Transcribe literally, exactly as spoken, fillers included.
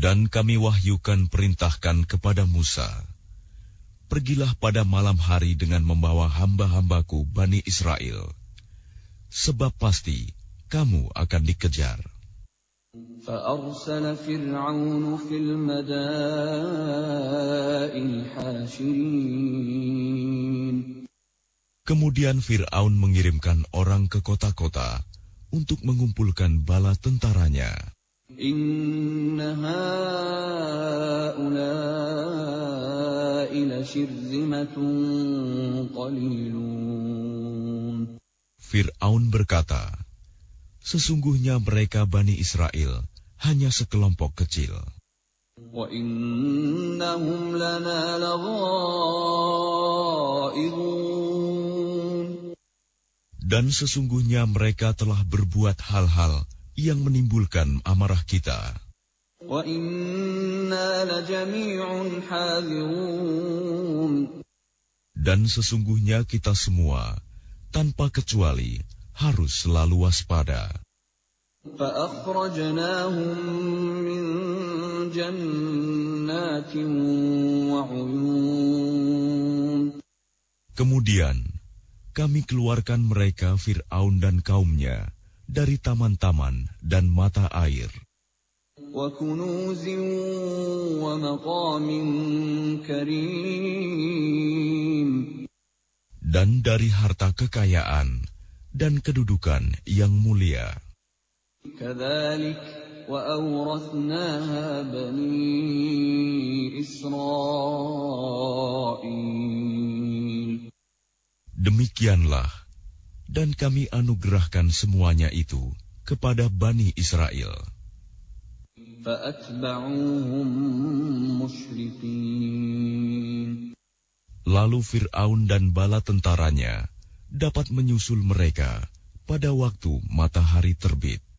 Dan kami wahyukan perintahkan kepada Musa, pergilah pada malam hari dengan membawa hamba-hambaku Bani Israel, sebab pasti kamu akan dikejar. فأرسل فرعون في المدائن حاشرين. Kemudian Fir'aun mengirimkan orang ke kota-kota untuk mengumpulkan bala tentaranya. Inna haula'i lashirzimatun qalilun. Fir'aun berkata, sesungguhnya mereka Bani Israel hanya sekelompok kecil. Wa innahum lana laghaizun. Dan sesungguhnya mereka telah berbuat hal-hal yang menimbulkan amarah kita. Wa inna lajami'un hadirun. Dan sesungguhnya kita semua, tanpa kecuali, harus selalu waspada. فَأَخْرَجْنَاهُمْ مِنْ جَنَّاتٍ وَعُيُونٍ. Kemudian, kami keluarkan mereka Fir'aun dan kaumnya dari taman-taman dan mata air. وَكُنُوزٍ وَمَقَامٍ كَرِيمٍ. Dan dari harta kekayaan dan kedudukan yang mulia. كَذَلِكَ وَأَوْرَثْنَاهَا بَنِي إِسْرَائِيلَ. Demikianlah, dan kami anugerahkan semuanya itu kepada Bani Israel. فَأَتْبَعُوهُمْ مُشْرِقِينَ. Lalu Fir'aun dan bala tentaranya dapat menyusul mereka pada waktu matahari terbit.